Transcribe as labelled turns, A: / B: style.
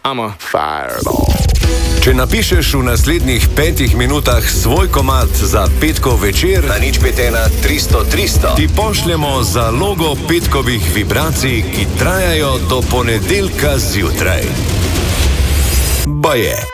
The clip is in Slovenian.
A: I'm a fireball.
B: Če napišeš v naslednjih 5 minutah svoj komad za petkov večer
C: na 051 300 300,
B: ti pošljemo zalogo petkovih vibracij, ki trajajo do ponedeljka zjutraj. Baje.